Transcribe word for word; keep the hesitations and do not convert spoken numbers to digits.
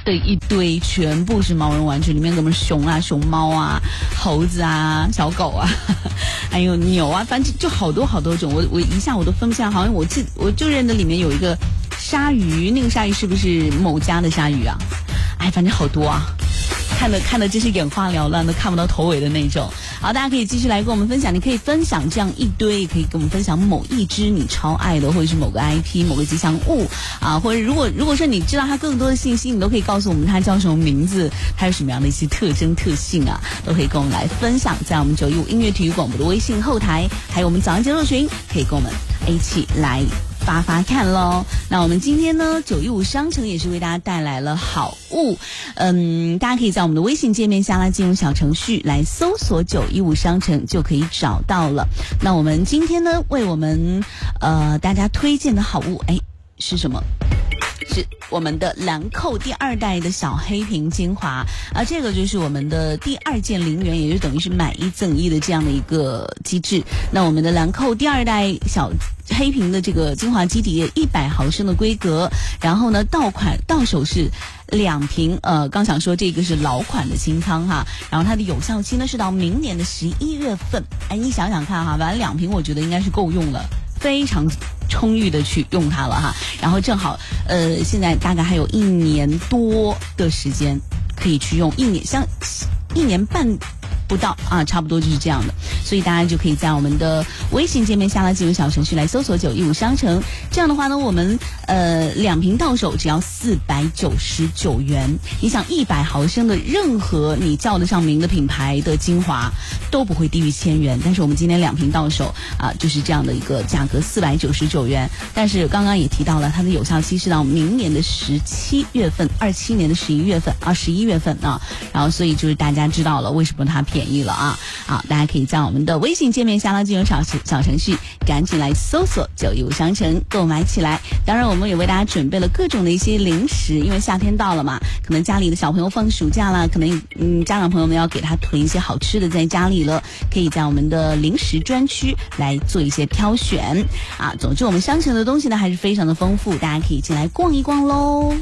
的一堆，全部是毛绒玩具，里面什么熊啊、熊猫啊、猴子啊、小狗啊，还有牛啊，反正就好多好多种，我我一下我都分不下，好像我记我就认得里面有一个鲨鱼，那个鲨鱼是不是某家的鲨鱼啊？哎，反正好多啊。看的看的真是眼花缭乱，都看不到头尾的那种。好，大家可以继续来跟我们分享，你可以分享这样一堆，也可以跟我们分享某一只你超爱的，或者是某个 I P 某个吉祥物啊，或者如果如果说你知道它更多的信息，你都可以告诉我们它叫什么名字，它有什么样的一些特征特性啊，都可以跟我们来分享，在我们九一五音乐体育广播的微信后台，还有我们早上节目群，可以跟我们一起来发发看咯。那我们今天呢，九一五商城也是为大家带来了好物，嗯，大家可以在我们的微信界面下拉进入小程序来搜索九一五商城就可以找到了。那我们今天呢，为我们呃大家推荐的好物，哎，是什么？是我们的兰蔻第二代的小黑瓶精华啊，这个就是我们的第二件零元，也就等于是买一赠一的这样的一个机制。那我们的兰蔻第二代小黑瓶的这个精华基底一百毫升的规格，然后呢到款到手是两瓶，呃，刚想说这个是老款的清仓哈，然后它的有效期呢是到明年的十一月份。哎，你想想看哈，反正两瓶我觉得应该是够用了，非常充裕的去用它了哈。然后正好呃现在大概还有一年多的时间可以去用，一年像一年半不到啊，差不多就是这样的。所以大家就可以在我们的微信界面下拉进入小程序来搜索九一五商城，这样的话呢，我们呃两瓶到手只要四百九十九元。你想一百毫升的任何你叫得上名的品牌的精华都不会低于千元，但是我们今天两瓶到手啊，就是这样的一个价格四百九十九元。但是刚刚也提到了它的有效期是到明年的十七月份，二七年的十一月份啊，十一月份啊，然后所以就是大家知道了为什么它便宜了啊。好，大家可以在我们的微信界面下拉进入小小程序，赶紧来搜索九一五商城购买起来。当然我们也为大家准备了各种的一些零食，因为夏天到了嘛，可能家里的小朋友放暑假了，可能嗯家长朋友们要给他囤一些好吃的在家里了，可以在我们的零食专区来做一些挑选啊。总之我们商城的东西呢还是非常的丰富，大家可以进来逛一逛喽。